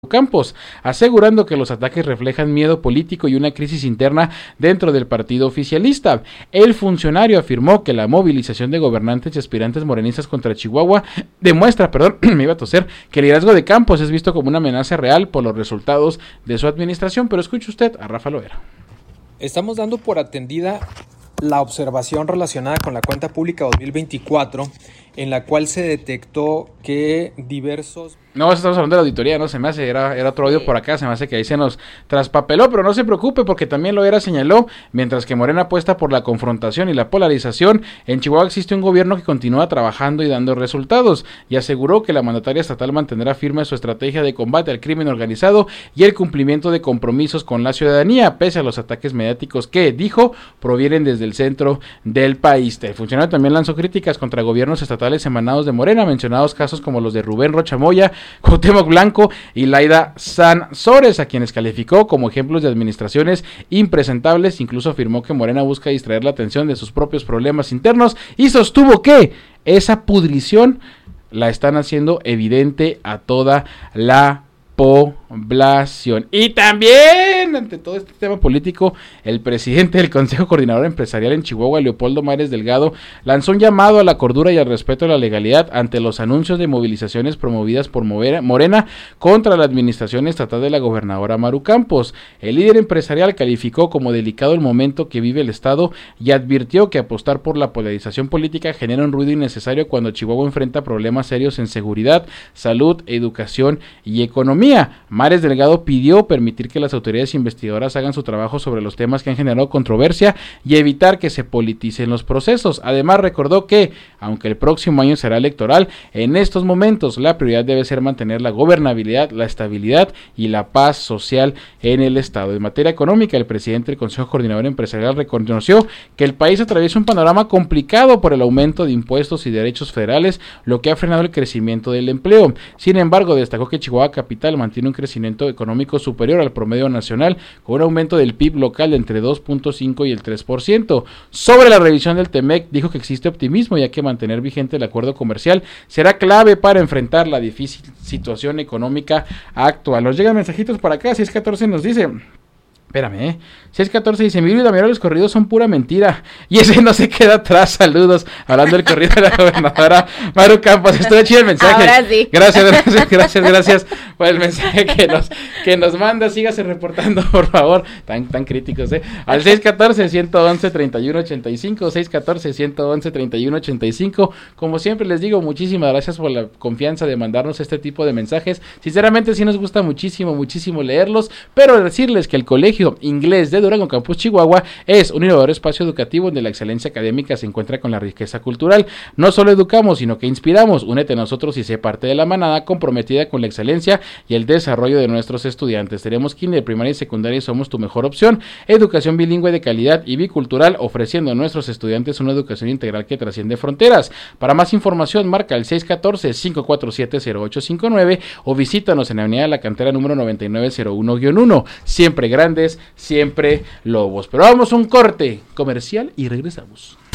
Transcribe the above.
Campos, asegurando que los ataques reflejan miedo político y una crisis interna dentro del partido oficialista. El funcionario afirmó que la movilización de gobernantes y aspirantes morenistas contra Chihuahua demuestra, me iba a toser, que el liderazgo de Campos es visto como una amenaza real por los resultados de su administración, pero escuche usted a Rafa Loera. Estamos dando por atendida la observación relacionada con la cuenta pública 2024, en la cual se detectó que diversos... No, estamos hablando de la auditoría, no se me hace, era otro audio por acá, se me hace que ahí se nos traspapeló, pero no se preocupe porque también Loera señaló, mientras que Morena apuesta por la confrontación y la polarización, en Chihuahua existe un gobierno que continúa trabajando y dando resultados, y aseguró que la mandataria estatal mantendrá firme su estrategia de combate al crimen organizado y el cumplimiento de compromisos con la ciudadanía, pese a los ataques mediáticos que, dijo, provienen desde el centro del país. El funcionario también lanzó críticas contra gobiernos estatales emanados de Morena, mencionados casos como los de Rubén Rocha Moya, Cuauhtémoc Blanco y Laida Sansores, a quienes calificó como ejemplos de administraciones impresentables. Incluso afirmó que Morena busca distraer la atención de sus propios problemas internos y sostuvo que esa pudrición la están haciendo evidente a toda la población. Y también, ante todo este tema político, el presidente del Consejo Coordinador Empresarial en Chihuahua, Leopoldo Mares Delgado, lanzó un llamado a la cordura y al respeto a la legalidad ante los anuncios de movilizaciones promovidas por Morena contra la administración estatal de la gobernadora Maru Campos. El líder empresarial calificó como delicado el momento que vive el Estado y advirtió que apostar por la polarización política genera un ruido innecesario cuando Chihuahua enfrenta problemas serios en seguridad, salud, educación y economía. Mares Delgado pidió permitir que las autoridades investigadoras hagan su trabajo sobre los temas que han generado controversia y evitar que se politicen los procesos. Además, recordó que, aunque el próximo año será electoral, en estos momentos la prioridad debe ser mantener la gobernabilidad, la estabilidad y la paz social en el Estado. En materia económica, el presidente del Consejo Coordinador Empresarial reconoció que el país atraviesa un panorama complicado por el aumento de impuestos y derechos federales, lo que ha frenado el crecimiento del empleo. Sin embargo, destacó que Chihuahua Capital mantiene un crecimiento económico superior al promedio nacional, con un aumento del PIB local de entre 2.5 y el 3%. Sobre la revisión del TEMEC, dijo que existe optimismo, ya que mantener vigente el acuerdo comercial será clave para enfrentar la difícil situación económica actual. Nos llegan mensajitos por acá, 614 nos dice... Espérame, 614 dice, mi vida, los corridos son pura mentira, y ese no se queda atrás, saludos, hablando del corrido de la gobernadora Maru Campos. Estuvo chido el mensaje. Ahora sí. Gracias por el mensaje que nos manda, sígase reportando, por favor, tan críticos, al 614-111-3185, 614-111-3185, como siempre les digo, muchísimas gracias por la confianza de mandarnos este tipo de mensajes, sinceramente sí nos gusta muchísimo leerlos, pero decirles que el Colegio Inglés de Durango Campus Chihuahua es un innovador espacio educativo donde la excelencia académica se encuentra con la riqueza cultural. No solo educamos, sino que inspiramos. Únete a nosotros y sé parte de la manada comprometida con la excelencia y el desarrollo de nuestros estudiantes. Tenemos kinder, primaria y secundaria y somos tu mejor opción. Educación bilingüe de calidad y bicultural, ofreciendo a nuestros estudiantes una educación integral que trasciende fronteras. Para más información, marca el 614-547-0859 o visítanos en la Avenida de la Cantera número 9901-1. Siempre grandes, siempre lobos. Pero vamos a un corte comercial y regresamos.